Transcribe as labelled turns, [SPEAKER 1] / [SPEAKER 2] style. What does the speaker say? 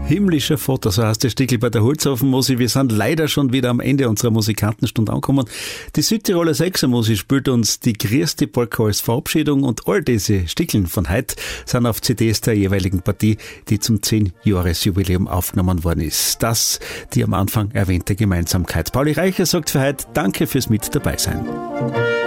[SPEAKER 1] Himmlischer Vater, so heißt der Stickel bei der Holzhofenmusik. Wir sind leider schon wieder am Ende unserer Musikantenstunde angekommen. Die Südtiroler Sechsermusik spielt uns die größte Polka als Verabschiedung und all diese Stickeln von heute sind auf CDs der jeweiligen Partie, die zum 10-Jahres-Jubiläum aufgenommen worden ist. Das die am Anfang erwähnte Gemeinsamkeit. Pauli Reicher sagt für heute Danke fürs Mit dabei sein.